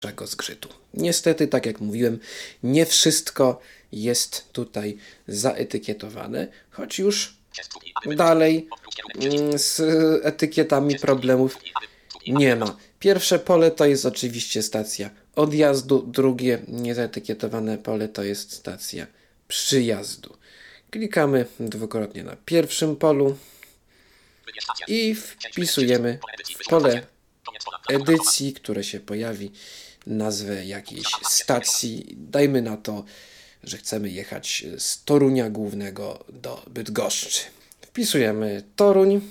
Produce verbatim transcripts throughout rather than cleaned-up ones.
naszego zgrzytu. Niestety, tak jak mówiłem, nie wszystko jest tutaj zaetykietowane, choć już dalej z etykietami problemów nie ma. Pierwsze pole to jest oczywiście stacja odjazdu, drugie niezaetykietowane pole to jest stacja przyjazdu. Klikamy dwukrotnie na pierwszym polu i wpisujemy w pole edycji, które się pojawi, nazwę jakiejś stacji. Dajmy na to, że chcemy jechać z Torunia Głównego do Bydgoszczy. Wpisujemy Toruń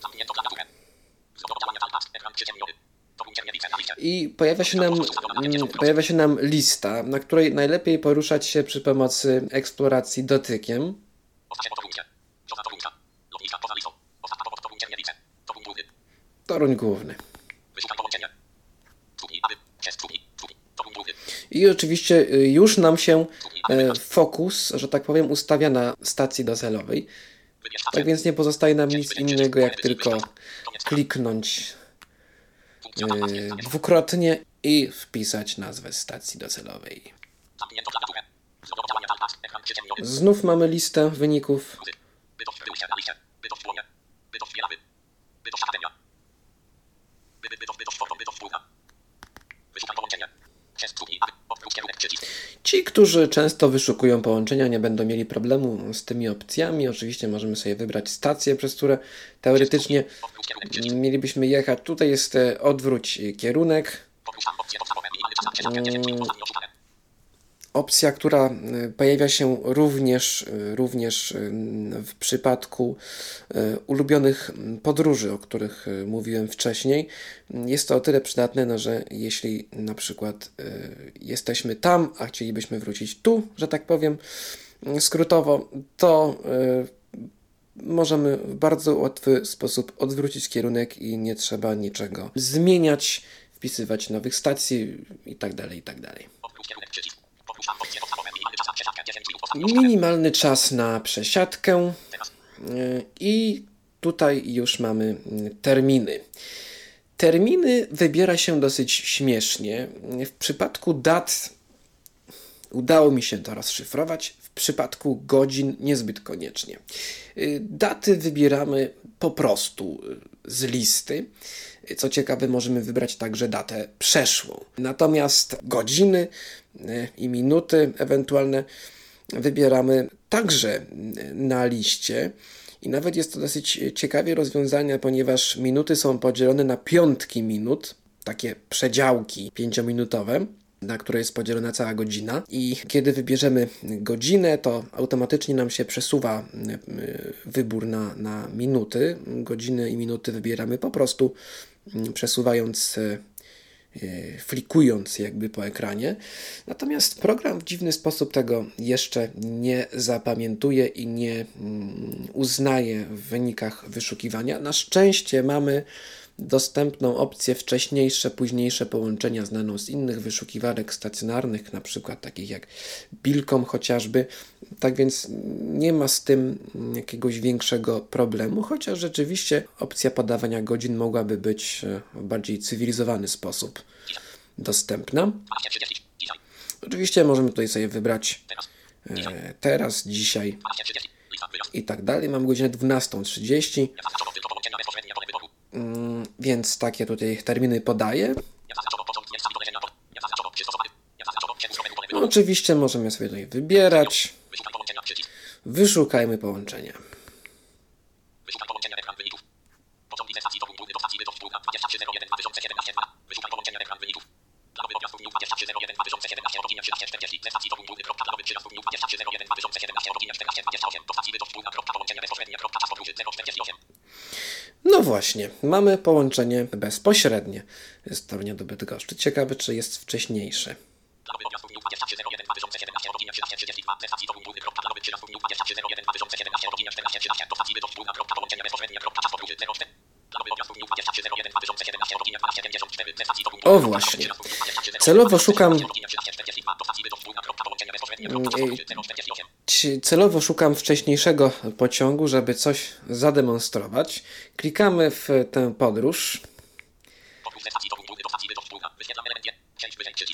i pojawia się nam, pojawia się nam lista, na której najlepiej poruszać się przy pomocy eksploracji dotykiem. Toruń Główny. I oczywiście już nam się fokus, że tak powiem, ustawia na stacji docelowej. Tak więc nie pozostaje nam nic innego, jak tylko kliknąć dwukrotnie i wpisać nazwę stacji docelowej. Znów mamy listę wyników. Ci, którzy często wyszukują połączenia, nie będą mieli problemu z tymi opcjami. Oczywiście możemy sobie wybrać stacje, przez które teoretycznie mielibyśmy jechać. Tutaj jest odwróć kierunek. Opcja, która pojawia się również, również w przypadku ulubionych podróży, o których mówiłem wcześniej. Jest to o tyle przydatne, no, że jeśli na przykład jesteśmy tam, a chcielibyśmy wrócić tu, że tak powiem skrótowo, to możemy w bardzo łatwy sposób odwrócić kierunek i nie trzeba niczego zmieniać, wpisywać nowych stacji itd., itd. Minimalny czas na przesiadkę i tutaj już mamy terminy. Terminy wybiera się dosyć śmiesznie. W przypadku dat udało mi się to rozszyfrować, w przypadku godzin niezbyt koniecznie. Daty wybieramy po prostu z listy. Co ciekawe, możemy wybrać także datę przeszłą. Natomiast godziny i minuty ewentualne wybieramy także na liście. I nawet jest to dosyć ciekawie rozwiązane, ponieważ minuty są podzielone na piątki minut, takie przedziałki pięciominutowe, na które jest podzielona cała godzina. I kiedy wybierzemy godzinę, to automatycznie nam się przesuwa wybór na, na minuty. Godziny i minuty wybieramy po prostu przesuwając, flikując jakby po ekranie. Natomiast program w dziwny sposób tego jeszcze nie zapamiętuje i nie uznaje w wynikach wyszukiwania. Na szczęście mamy dostępną opcję wcześniejsze, późniejsze połączenia znaną z innych wyszukiwarek stacjonarnych, na przykład takich jak Bilkom chociażby. Tak więc nie ma z tym jakiegoś większego problemu, chociaż rzeczywiście opcja podawania godzin mogłaby być w bardziej cywilizowany sposób dostępna. Oczywiście możemy tutaj sobie wybrać e, teraz, dzisiaj i tak dalej. Mamy godzinę dwunasta trzydzieści. Mm, więc takie tutaj terminy podaję. No, oczywiście możemy sobie tutaj wybierać. Wyszukajmy połączenia. No właśnie, mamy połączenie bezpośrednie z Torunia do Bydgoszczy. Ciekawe, czy jest wcześniejsze. O właśnie. Celowo szukam Celowo szukam wcześniejszego pociągu, żeby coś zademonstrować. Klikamy w tę podróż.